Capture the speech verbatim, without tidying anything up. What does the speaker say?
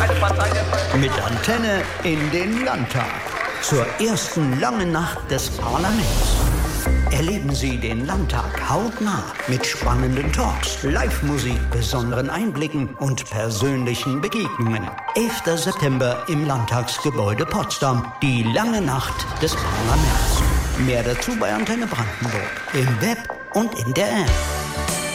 Mit Antenne in den Landtag. Zur ersten langen Nacht des Parlaments. Erleben Sie den Landtag hautnah mit spannenden Talks, Live-Musik, besonderen Einblicken und persönlichen Begegnungen. elfter September im Landtagsgebäude Potsdam. Die lange Nacht des Parlaments. Mehr dazu bei Antenne Brandenburg. Im Web und in der App.